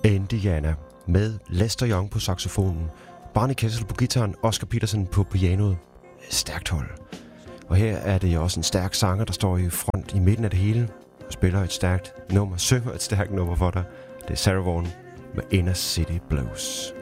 Indiana med Lester Young på saxofonen, Barney Kessel på guitaren, Oscar Peterson på pianoet. Stærkt hold. Og her er det også en stærk sanger, der står i front i midten af det hele og spiller et stærkt nummer, synger et stærkt nummer for dig. Det er Sarah Vaughan med Inner City Blues.